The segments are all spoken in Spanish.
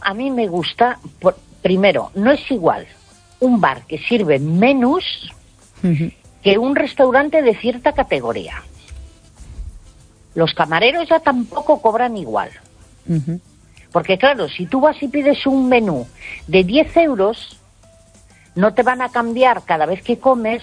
a mí me gusta, primero, no es igual un bar que sirve menús que un restaurante de cierta categoría. Los camareros ya tampoco cobran igual. Porque claro, si tú vas y pides un menú de 10 euros, no te van a cambiar cada vez que comes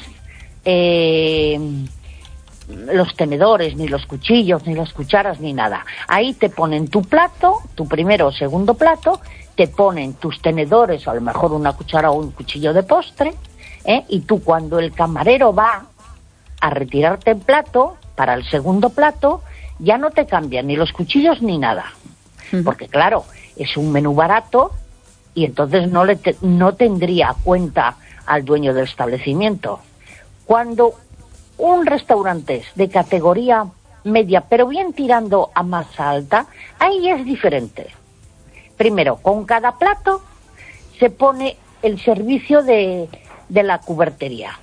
los tenedores, ni los cuchillos, ni las cucharas, ni nada. Ahí te ponen tu plato, tu primero o segundo plato, te ponen tus tenedores, o a lo mejor una cuchara o un cuchillo de postre, y tú cuando el camarero va a retirarte el plato, para el segundo plato, ya no te cambian ni los cuchillos ni nada. Porque claro, es un menú barato y entonces no tendría cuenta al dueño del establecimiento. Cuando un restaurante es de categoría media, pero bien tirando a más alta, ahí es diferente. Primero, con cada plato se pone el servicio de la cubertería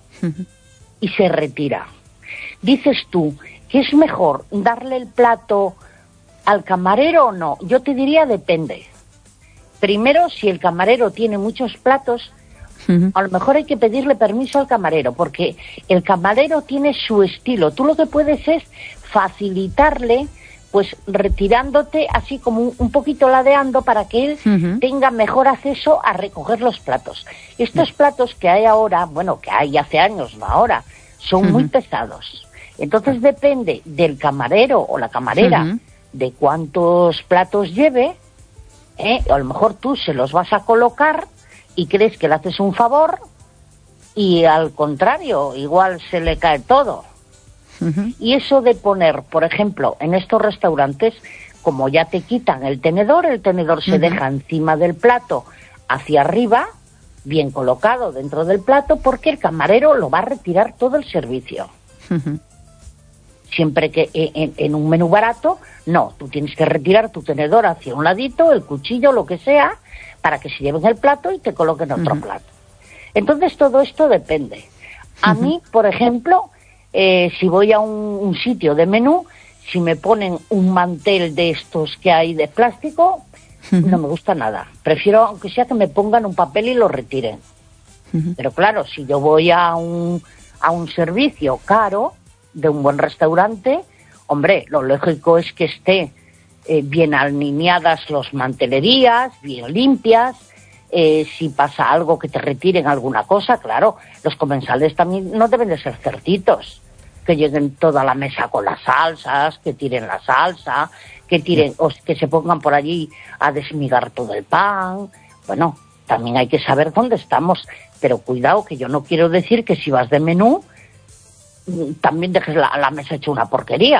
y se retira. Dices tú que es mejor darle el plato al camarero o no. Yo te diría depende. Primero, si el camarero tiene muchos platos, a lo mejor hay que pedirle permiso al camarero, porque el camarero tiene su estilo. Tú lo que puedes es facilitarle, pues retirándote así como un poquito ladeando para que él tenga mejor acceso a recoger los platos. Estos platos que hay ahora, bueno, que hay hace años, no ahora, son muy pesados. Entonces depende del camarero o la camarera de cuántos platos lleve, a lo mejor tú se los vas a colocar y crees que le haces un favor y al contrario, igual se le cae todo. Y eso de poner, por ejemplo, en estos restaurantes, como ya te quitan el tenedor se deja encima del plato hacia arriba, bien colocado dentro del plato, porque el camarero lo va a retirar todo el servicio. Siempre que en un menú barato, no, tú tienes que retirar tu tenedor hacia un ladito, el cuchillo, lo que sea, para que se lleven el plato y te coloquen otro plato. Entonces todo esto depende. A mí, por ejemplo, si voy a un sitio de menú, si me ponen un mantel de estos que hay de plástico, no me gusta nada. Prefiero, aunque sea que me pongan un papel y lo retiren. Pero claro, si yo voy a un servicio caro, de un buen restaurante, hombre, lo lógico es que esté bien alineadas las mantelerías, bien limpias. Si pasa algo, que te retiren alguna cosa, claro, los comensales también no deben de ser cerditos, que lleguen toda la mesa con las salsas, que tiren la salsa, que tiren, o que se pongan por allí a desmigar todo el pan. Bueno, también hay que saber dónde estamos, pero cuidado, que yo no quiero decir que si vas de menú también dejes la mesa hecha una porquería.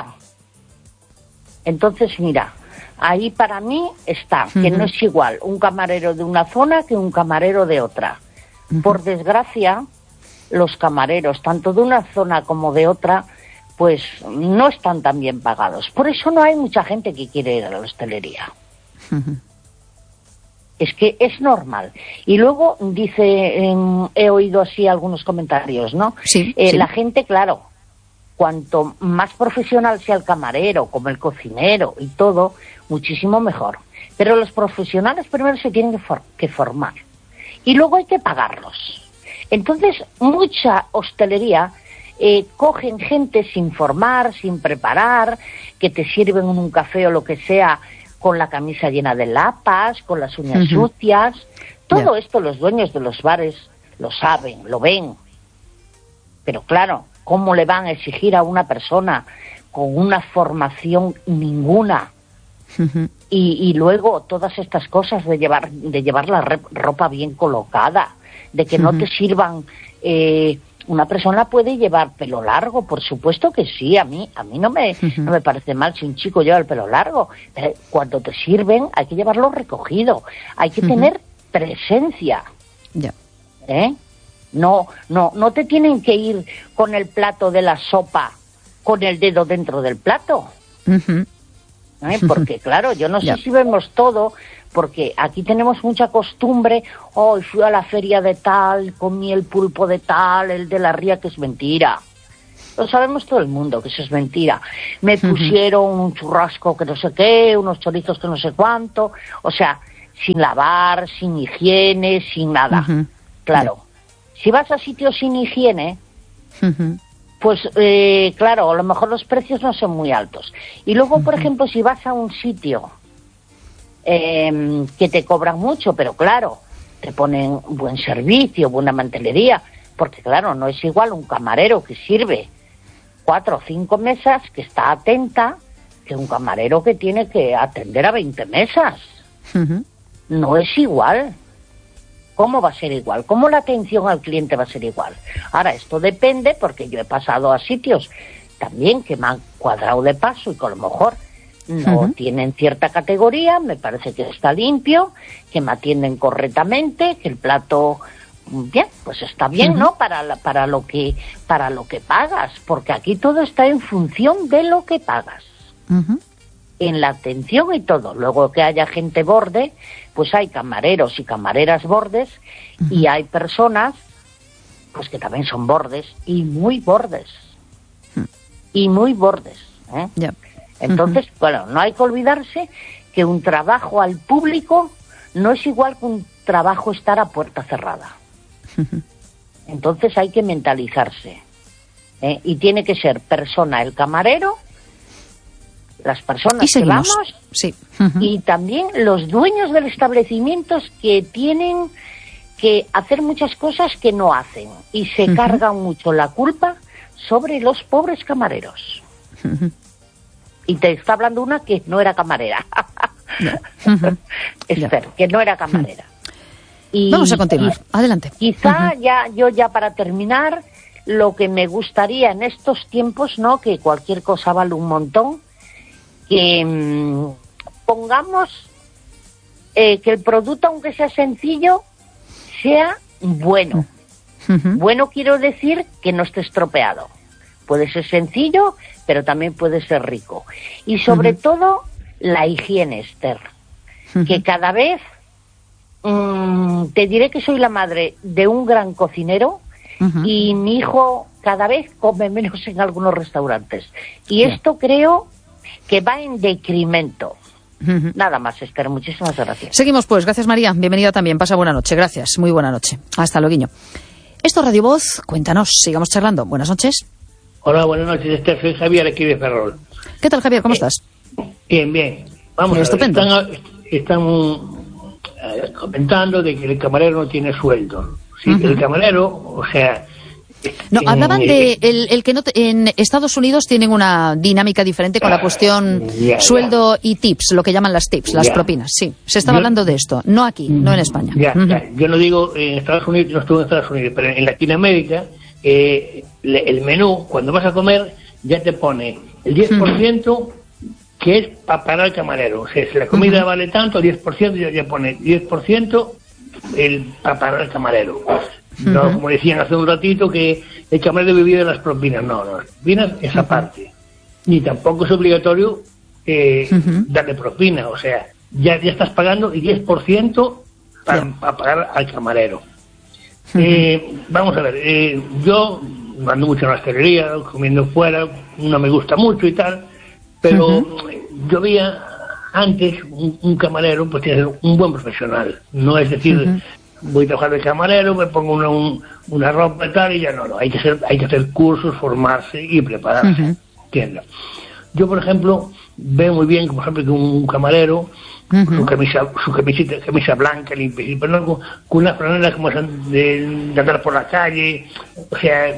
Entonces, mira, ahí para mí está que no es igual un camarero de una zona que un camarero de otra. Por desgracia, los camareros, tanto de una zona como de otra, pues no están tan bien pagados. Por eso no hay mucha gente que quiere ir a la hostelería. Es que es normal. Y luego dice, he oído así algunos comentarios, ¿no? Sí. La gente, claro, cuanto más profesional sea el camarero, como el cocinero y todo, muchísimo mejor. Pero los profesionales primero se tienen que formar. Y luego hay que pagarlos. Entonces, mucha hostelería cogen gente sin formar, sin preparar, que te sirven un café o lo que sea, con la camisa llena de lapas, con las uñas sucias. Todo esto los dueños de los bares lo saben, lo ven. Pero claro, ¿cómo le van a exigir a una persona con una formación ninguna? Y luego todas estas cosas de llevar la ropa bien colocada, de que no te sirvan... una persona puede llevar pelo largo, por supuesto que sí. A mí no me parece mal si un chico lleva el pelo largo, pero cuando te sirven hay que llevarlo recogido, hay que tener presencia. No te tienen que ir con el plato de la sopa con el dedo dentro del plato. Porque claro, yo no sé si vemos todo, porque aquí tenemos mucha costumbre. Hoy fui a la feria de tal, comí el pulpo de tal, el de la ría, que es mentira. Lo sabemos todo el mundo, que eso es mentira. Me pusieron un churrasco que no sé qué, unos chorizos que no sé cuánto. O sea, sin lavar, sin higiene, sin nada. Claro, si vas a sitios sin higiene, pues claro, a lo mejor los precios no son muy altos. Y luego, por ejemplo, si vas a un sitio que te cobran mucho, pero claro, te ponen buen servicio, buena mantelería, porque claro, no es igual un camarero que sirve 4 o 5 mesas, que está atenta, que un camarero que tiene que atender a 20 mesas. No es igual. ¿Cómo va a ser igual? ¿Cómo la atención al cliente va a ser igual? Ahora, esto depende, porque yo he pasado a sitios también que me han cuadrado de paso y que a lo mejor no tienen cierta categoría, me parece que está limpio, que me atienden correctamente, que el plato, bien, pues está bien, ¿no? Para lo que pagas, porque aquí todo está en función de lo que pagas. En la atención y todo. Luego que haya gente borde, pues hay camareros y camareras bordes, y hay personas pues que también son bordes y muy bordes. Y muy bordes, ¿eh? Yeah. Entonces, bueno, no hay que olvidarse que un trabajo al público no es igual que un trabajo estar a puerta cerrada. Entonces hay que mentalizarse, ¿eh? Y tiene que ser persona el camarero, las personas que vamos, sí. Y también los dueños del establecimiento, que tienen que hacer muchas cosas que no hacen y se cargan mucho la culpa sobre los pobres camareros. Y te está hablando una que no era camarera. Esther, que no era camarera. Y, vamos a continuar. Adelante. Quizá ya para terminar, lo que me gustaría en estos tiempos, ¿no? Que cualquier cosa vale un montón, que pongamos que el producto, aunque sea sencillo, sea bueno. Bueno, quiero decir que no esté estropeado. Puede ser sencillo, pero también puede ser rico. Y sobre todo, la higiene, Esther. Que cada vez, te diré que soy la madre de un gran cocinero, y mi hijo cada vez come menos en algunos restaurantes. Y esto creo que va en decremento. Nada más, Esther, muchísimas gracias. Seguimos pues, gracias María, bienvenida también, pasa buena noche, gracias, muy buena noche. Hasta luego. Esto es Radio Voz, cuéntanos, sigamos charlando. Buenas noches. Hola, buenas noches, Esther, soy Javier aquí de Ferrol. ¿Qué tal, Javier, cómo estás? Bien. Vamos, estupendo. Están comentando de que el camarero no tiene sueldo. Sí, el camarero, o sea... No, hablaban de el que no en Estados Unidos tienen una dinámica diferente con la cuestión sueldo y tips, lo que llaman las tips, las propinas, sí. Se estaba hablando de esto, no aquí, no en España. Yo no digo en Estados Unidos, no estuve en Estados Unidos, pero en Latinoamérica, el menú, cuando vas a comer, ya te pone el 10% que es para pagar el camarero. O sea, si la comida vale tanto, 10%, ya pone 10% para pagar el camarero. No, como decían hace un ratito, que el camarero debe vivir de las propinas. No, las propinas es aparte. Ni tampoco es obligatorio darle propina. O sea, ya estás pagando el 10% para pagar al camarero. Vamos a ver, yo ando mucho en la hostelería, comiendo fuera, no me gusta mucho y tal, pero yo veía antes un camarero, pues tiene que ser un buen profesional. No es decir... voy a trabajar de camarero, me pongo una ropa y tal, y ya no, hay que hacer cursos, formarse y prepararse, ¿entiendes? Yo, por ejemplo, veo muy bien, como ejemplo, que un camarero, su camisa blanca, limpia, pero no con una franela como de andar por la calle, o sea,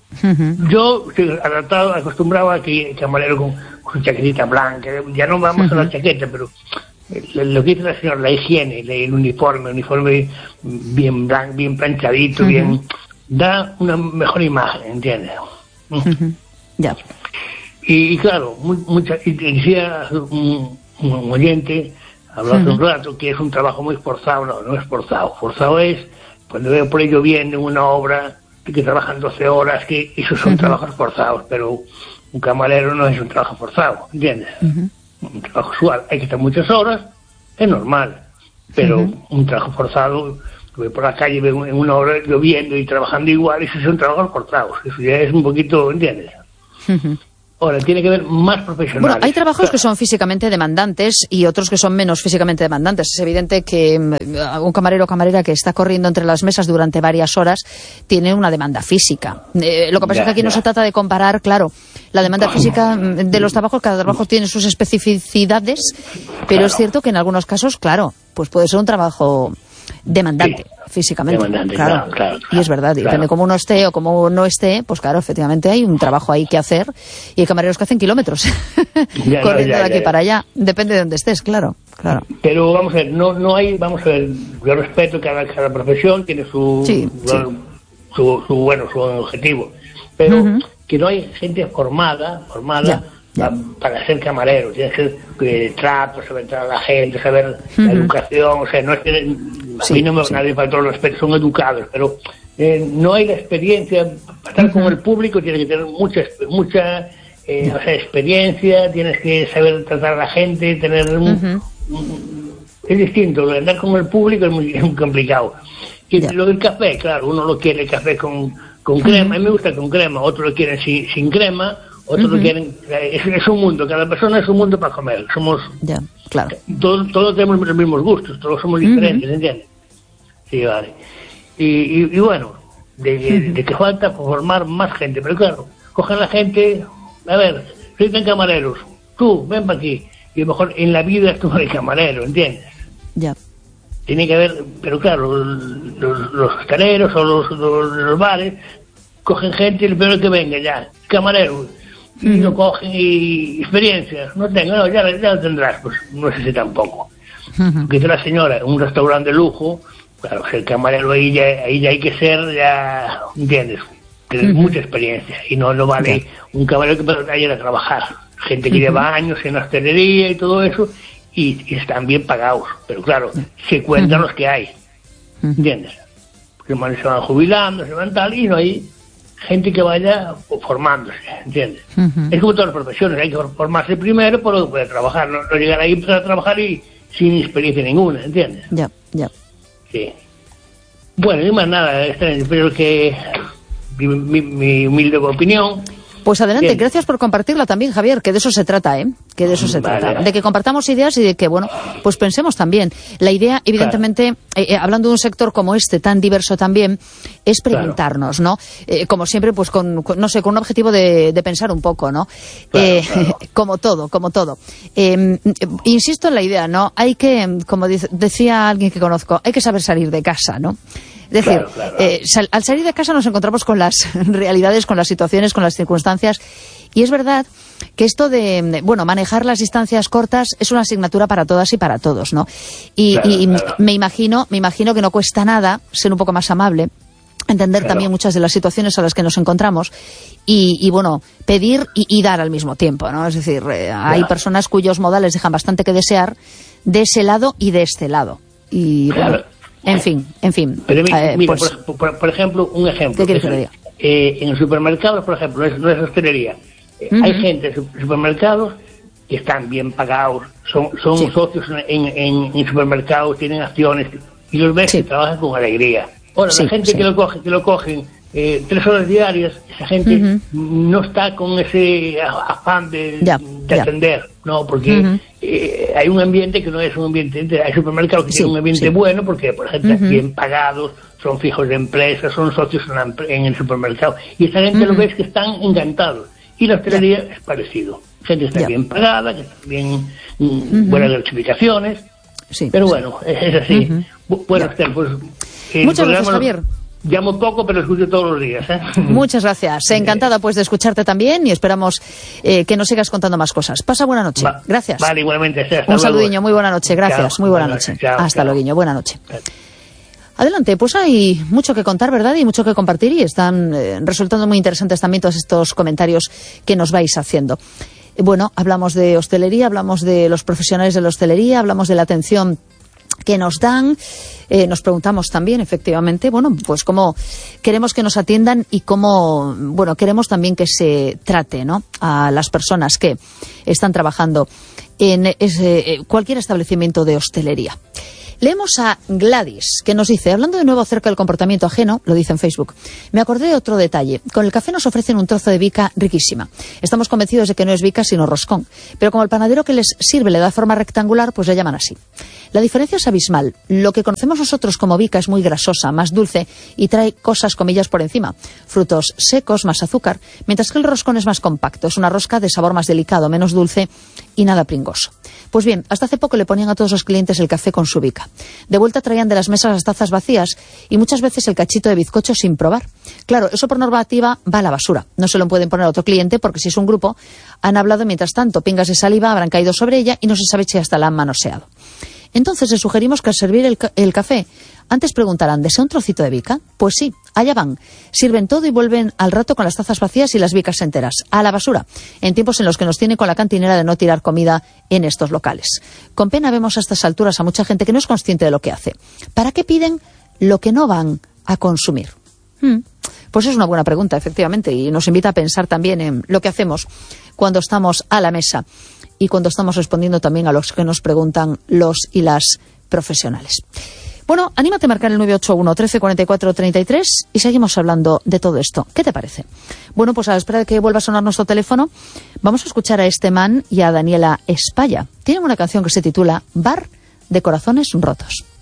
yo estoy acostumbrado a que el camarero con su chaquetita blanca, ya no vamos a la chaqueta, pero... lo que dice la señora, la higiene, el uniforme bien blanco, bien planchadito, bien, da una mejor imagen, ¿entiendes? Ya. Y claro, decía un oyente, habló hace un rato, que es un trabajo muy forzado. No es forzado. Forzado es cuando veo por ello bien en una obra que trabajan 12 horas, que esos son trabajos forzados, pero un camarero no es un trabajo forzado, ¿entiendes? Un trabajo usual, hay que estar muchas horas, es normal, pero un trabajo forzado, voy por la calle, veo en una hora lloviendo y trabajando igual, esos son trabajos forzados, eso ya es un poquito, ¿entiendes? Ahora, tiene que haber más profesionales. Bueno, hay trabajos que son físicamente demandantes y otros que son menos físicamente demandantes. Es evidente que un camarero o camarera que está corriendo entre las mesas durante varias horas tiene una demanda física. Lo que pasa es que aquí no se trata de comparar, claro, la demanda física de los trabajos. Cada trabajo tiene sus especificidades, pero es cierto que en algunos casos, claro, pues puede ser un trabajo demandante, físicamente, claro. Y es verdad, depende cómo uno esté o cómo no esté, pues claro, efectivamente hay un trabajo ahí que hacer, y hay camareros que hacen kilómetros corriendo de aquí para allá, depende de dónde estés, claro. Pero vamos a ver, no hay, vamos a ver, yo respeto cada profesión, tiene su objetivo, pero que no hay gente formada para ser camarero. Tienes que trato, saber entrar a la gente, saber la educación, o sea, no es que a mí no me nadie falta el respeto, son educados, pero no hay la experiencia para estar con el público. Tienes que tener mucha experiencia, tienes que saber tratar a la gente, tener es distinto, andar con el público es muy complicado. Lo del café, claro, uno lo quiere el café con crema, a mí me gusta con crema, otros lo quieren sin crema, otros lo quieren, es un mundo, cada persona es un mundo para comer, somos, todos tenemos los mismos gustos, todos somos diferentes, ¿entiendes? Sí, vale. Y bueno, de que falta formar más gente, pero claro, cogen la gente, a ver, soy tan camareros, tú, ven para aquí, y a lo mejor en la vida tú no eres camarero, ¿entiendes? Ya. Tiene que haber, pero claro, los hosteleros o los bares cogen gente y el primero que venga ya, camarero, y lo cogen y experiencias, no tengo, no, ya lo tendrás, pues no sé si tampoco. Porque dice la señora, en un restaurante de lujo, claro, el camarero ahí ya hay que ser, ya, ¿entiendes? Tener mucha experiencia, y no vale un camarero que pueda ir a trabajar, gente que lleva años en la hostelería y todo eso, y están bien pagados, pero claro, se cuentan los que hay, ¿entiendes? Porque se van jubilando, se van tal, y no hay gente que vaya formándose, ¿entiendes? Es como todas las profesiones, hay que formarse primero para poder trabajar, no llegar ahí para trabajar y sin experiencia ninguna, ¿entiendes? Ya. Sí. Bueno, y más nada, espero que mi humilde opinión. Pues adelante, gracias por compartirla también, Javier, que de eso se trata, que de eso se trata, de que compartamos ideas y de que, bueno, pues pensemos también. La idea, evidentemente, hablando de un sector como este, tan diverso también, es preguntarnos, ¿no? Como siempre, pues con un objetivo de pensar un poco, ¿no? Como todo. Insisto en la idea, ¿no? Hay que, como decía alguien que conozco, hay que saber salir de casa, ¿no? Es decir, al salir de casa nos encontramos con las realidades, con las situaciones, con las circunstancias, y es verdad que esto de manejar las distancias cortas es una asignatura para todas y para todos, ¿no? Y me imagino que no cuesta nada ser un poco más amable, entender también muchas de las situaciones a las que nos encontramos y pedir y dar al mismo tiempo, ¿no? Es decir, hay personas cuyos modales dejan bastante que desear de ese lado y de este lado. Y En fin. Pero mira, pues, por ejemplo, un ejemplo. ¿Qué quieres que te diga? En los supermercados, por ejemplo, no es hostelería. Hay gente en supermercados que están bien pagados, son socios en supermercados, tienen acciones, y los ves que trabajan con alegría. Ahora, la gente que lo cogen 3 horas diarias, esa gente no está con ese afán de atender, no, porque hay un ambiente que no es un ambiente, hay supermercados que tienen un ambiente bueno, porque por ejemplo están bien pagados, son fijos de empresa, son socios en el supermercado, y esa gente lo ves que están encantados, y la hostelería es parecido, gente está bien pagada, que está bien, buenas gratificaciones, pero bueno, es así. Bueno, Esther, pues muchas gracias, Javier. Llamo poco, pero escucho todos los días. Muchas gracias. Encantada pues de escucharte también y esperamos que nos sigas contando más cosas. Pasa buena noche. Gracias. Vale, igualmente. Un saludiño, muy buena noche. Gracias, muy buena noche. Hasta luego, guiño. Buena noche. Adelante, pues hay mucho que contar, ¿verdad? Y mucho que compartir y están resultando muy interesantes también todos estos comentarios que nos vais haciendo. Bueno, hablamos de hostelería, hablamos de los profesionales de la hostelería, hablamos de la atención que nos dan, nos preguntamos también, efectivamente, pues cómo queremos que nos atiendan y cómo, queremos también que se trate, ¿no?, a las personas que están trabajando en cualquier establecimiento de hostelería. Leemos a Gladys, que nos dice, hablando de nuevo acerca del comportamiento ajeno, lo dice en Facebook, me acordé de otro detalle. Con el café nos ofrecen un trozo de bica riquísima. Estamos convencidos de que no es bica sino roscón. Pero como el panadero que les sirve le da forma rectangular, pues le llaman así. La diferencia es abismal. Lo que conocemos nosotros como bica es muy grasosa, más dulce y trae cosas, comillas, por encima. Frutos secos, más azúcar. Mientras que el roscón es más compacto. Es una rosca de sabor más delicado, menos dulce y nada pringoso. Pues bien, hasta hace poco le ponían a todos los clientes el café con su bica. De vuelta traían de las mesas las tazas vacías y muchas veces el cachito de bizcocho sin probar. Claro, eso por normativa va a la basura. No se lo pueden poner a otro cliente porque si es un grupo, han hablado mientras tanto, pingas de saliva habrán caído sobre ella y no se sabe si hasta la han manoseado. Entonces les sugerimos que al servir el café, antes preguntarán, ¿desea un trocito de bica? Pues sí, allá van. Sirven todo y vuelven al rato con las tazas vacías y las bicas enteras. A la basura. En tiempos en los que nos tienen con la cantinera de no tirar comida en estos locales. Con pena vemos a estas alturas a mucha gente que no es consciente de lo que hace. ¿Para qué piden lo que no van a consumir? Pues es una buena pregunta, efectivamente, y nos invita a pensar también en lo que hacemos cuando estamos a la mesa y cuando estamos respondiendo también a los que nos preguntan los y las profesionales. Bueno, anímate a marcar el 981 13 44 33 y seguimos hablando de todo esto. ¿Qué te parece? Bueno, pues a la espera de que vuelva a sonar nuestro teléfono, vamos a escuchar a este man y a Daniela Espalla. Tienen una canción que se titula Bar de Corazones Rotos.